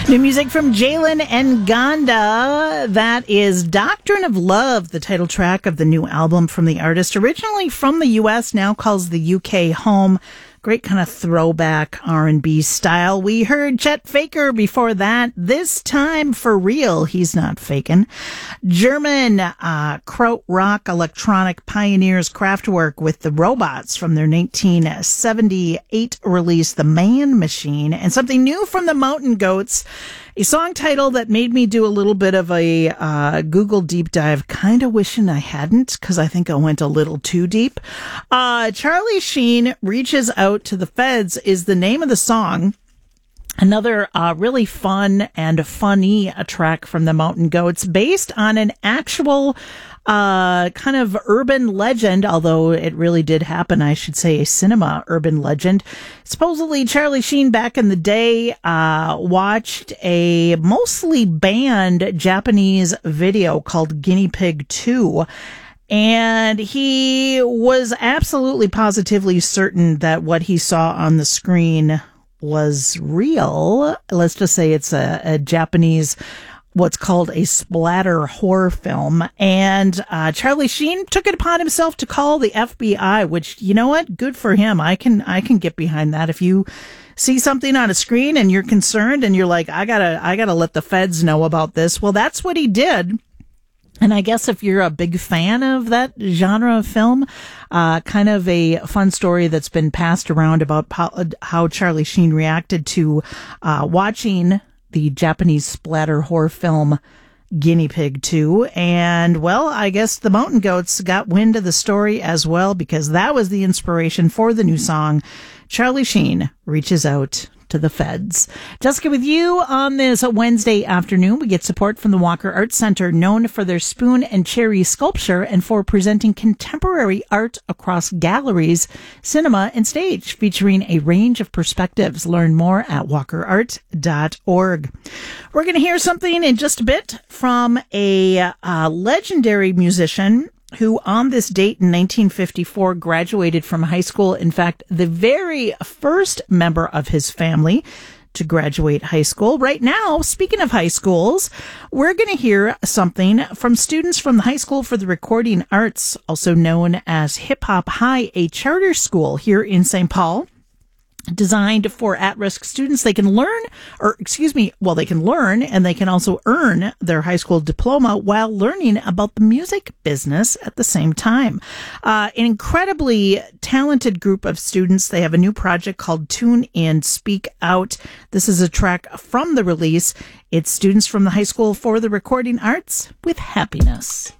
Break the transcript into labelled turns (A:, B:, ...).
A: New music from Jalen and Gonda. That is Doctrine of Love, the title track of the new album from the artist. Originally from the U.S., now calls the UK home. Great kind of throwback R&B style. We heard Chet Faker before that. This time for real, he's not faking. German krautrock electronic pioneers Kraftwerk with the Robots from their 1978 release, The Man Machine, and something new from the Mountain Goats. A song title that made me do a little bit of a Google deep dive, kind of wishing I hadn't, because I think I went a little too deep. Charlie Sheen Reaches Out to the Feds is the name of the song. Another really fun and funny track from the Mountain Goats, based on an actual kind of urban legend, although it really did happen, I should say, a cinema urban legend. Supposedly, Charlie Sheen back in the day watched a mostly banned Japanese video called Guinea Pig 2. And he was absolutely positively certain that what he saw on the screen was real. Let's just say it's a Japanese, what's called a splatter horror film. And Charlie Sheen took it upon himself to call the FBI, which, you know what? Good for him. I can get behind that. If you see something on a screen and you're concerned and you're like, I gotta let the feds know about this. Well, that's what he did. And I guess if you're a big fan of that genre of film, kind of a fun story that's been passed around about how Charlie Sheen reacted to watching the Japanese splatter horror film Guinea Pig 2. And, well, I guess the Mountain Goats got wind of the story as well, because that was the inspiration for the new song, Charlie Sheen Reaches Out to the Feds. Jessica with you on this Wednesday afternoon. We get support from the Walker Art Center, known for their spoon and cherry sculpture and for presenting contemporary art across galleries, cinema, and stage, featuring a range of perspectives. Learn more at walkerart.org. We're going to hear something in just a bit from a legendary musician who on this date in 1954 graduated from high school. In fact, the very first member of his family to graduate high school. Right now, speaking of high schools, we're going to hear something from students from the High School for the Recording Arts, also known as Hip Hop High, a charter school here in St. Paul. Designed for at-risk students. They can learn and they can also earn their high school diploma while learning about the music business at the same time. An incredibly talented group of students. They have a new project called Tune In, Speak Out. This is a track from the release. It's students from the High School for the Recording Arts with Happiness.